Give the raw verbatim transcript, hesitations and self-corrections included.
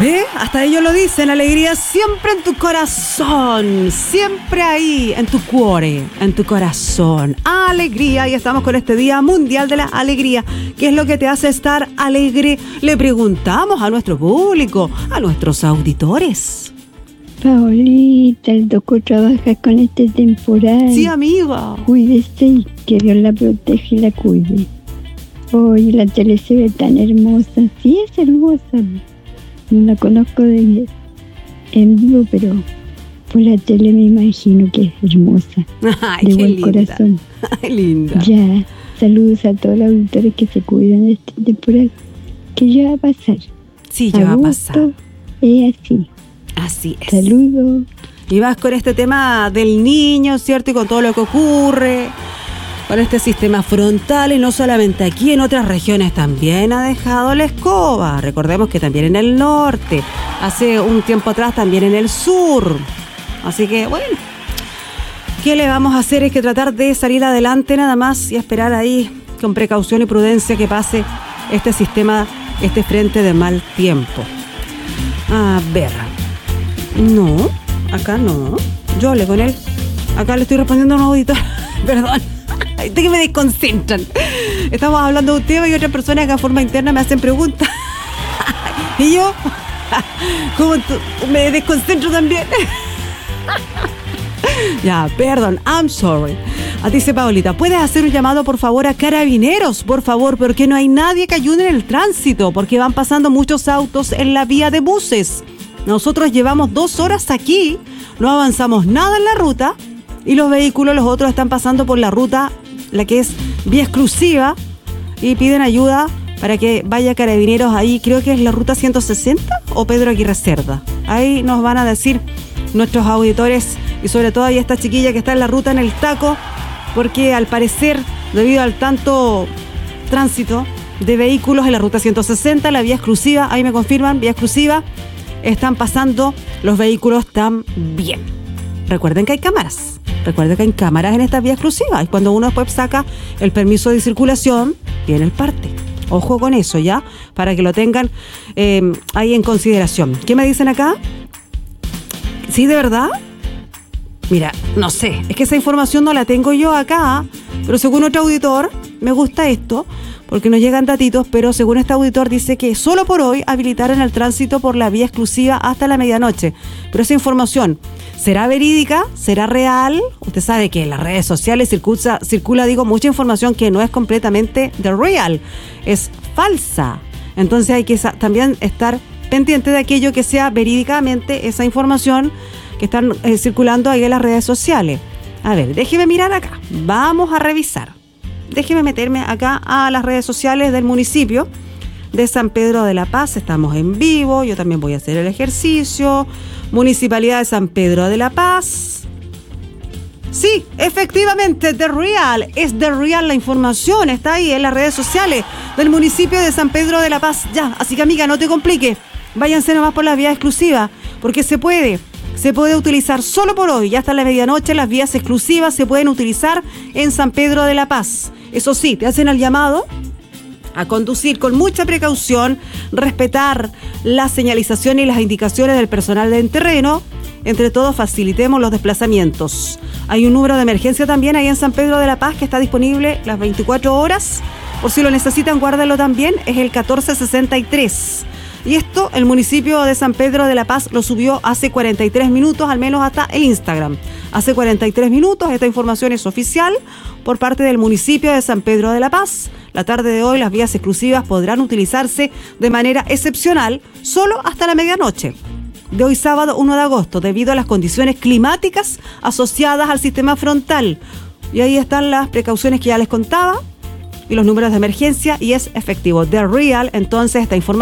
¿Ve? Hasta ellos lo dicen, alegría siempre en tu corazón, siempre ahí, en tu cuore, en tu corazón. Alegría, y estamos con este Día Mundial de la Alegría. ¿Qué es lo que te hace estar alegre? Le preguntamos a nuestro público, a nuestros auditores. Paolita, el Doco trabaja con este temporal. Sí, amiga. Cuídese y que Dios la proteja y la cuide. Hoy la tele se ve tan hermosa. Sí, es hermosa. No la conozco de en vivo, pero por la tele me imagino que es hermosa. Ay, de qué buen linda. Corazón. Ay, linda. Ya, saludos a todos los auditores que se cuidan de este temporal. Que ya va a pasar. Sí, ya va a pasar. Es así. Así es. Saludos. Y vas con este tema del niño, ¿cierto? Y con todo lo que ocurre, con este sistema frontal, y no solamente aquí, en otras regiones también ha dejado la escoba. Recordemos que también en el norte, hace un tiempo atrás también en el sur. Así que, bueno, ¿qué le vamos a hacer? Es que tratar de salir adelante nada más y esperar ahí con precaución y prudencia que pase este sistema, este frente de mal tiempo. A ver, no, acá no, yo hablé con él, acá le estoy respondiendo a un auditor, perdón. De que me desconcentran. Estamos hablando de un tema y otras personas que a forma interna me hacen preguntas. Y yo, como tú, me desconcentro también. Ya, perdón, I'm sorry. Dice Paolita, ¿puedes hacer un llamado por favor a Carabineros? Por favor, porque no hay nadie que ayude en el tránsito, porque van pasando muchos autos en la vía de buses. Nosotros llevamos dos horas aquí, no avanzamos nada en la ruta y los vehículos, los otros están pasando por la ruta, la que es vía exclusiva, y piden ayuda para que vaya Carabineros ahí, creo que es la ruta ciento sesenta o Pedro Aguirre Cerda. Ahí nos van a decir nuestros auditores y sobre todo ahí esta chiquilla que está en la ruta en el taco, porque al parecer, debido al tanto tránsito de vehículos en la ruta ciento sesenta, la vía exclusiva, ahí me confirman, vía exclusiva, están pasando los vehículos también. Recuerden que hay cámaras. Recuerden que hay cámaras en esta vía exclusiva y cuando uno después saca el permiso de circulación, viene el parte. Ojo con eso, ¿ya? Para que lo tengan eh, ahí en consideración. ¿Qué me dicen acá? ¿Sí, de verdad? Mira, no sé, es que esa información no la tengo yo acá, pero según otro auditor, me gusta esto, porque nos llegan datitos, pero según este auditor dice que solo por hoy habilitaron el tránsito por la vía exclusiva hasta la medianoche. Pero esa información, ¿será verídica? ¿Será real? Usted sabe que en las redes sociales circula, circula, digo, mucha información que no es completamente de real, es falsa. Entonces hay que también estar pendiente de aquello que sea verídicamente esa información que están eh, circulando ahí en las redes sociales. A ver, déjeme mirar acá, vamos a revisar. Déjeme meterme acá a las redes sociales del municipio de San Pedro de la Paz. Estamos en vivo, yo también voy a hacer el ejercicio. Municipalidad de San Pedro de la Paz. Sí, efectivamente, The Real, es The Real la información, está ahí en las redes sociales del municipio de San Pedro de la Paz. Ya, así que amiga, no te complique, váyanse nomás por las vías exclusivas, porque se puede. Se puede utilizar solo por hoy, ya hasta la medianoche, las vías exclusivas se pueden utilizar en San Pedro de la Paz. Eso sí, te hacen el llamado a conducir con mucha precaución, respetar las señalizaciones y las indicaciones del personal de terreno. Entre todos facilitemos los desplazamientos. Hay un número de emergencia también ahí en San Pedro de la Paz que está disponible las veinticuatro horas. Por si lo necesitan, guárdenlo también, es el catorce sesenta y tres. Y esto, el municipio de San Pedro de la Paz lo subió hace cuarenta y tres minutos, al menos hasta el Instagram. Hace cuarenta y tres minutos, esta información es oficial por parte del municipio de San Pedro de la Paz. La tarde de hoy, las vías exclusivas podrán utilizarse de manera excepcional solo hasta la medianoche de hoy sábado uno de agosto, debido a las condiciones climáticas asociadas al sistema frontal. Y ahí están las precauciones que ya les contaba y los números de emergencia, y es efectivo. The Real, entonces, esta información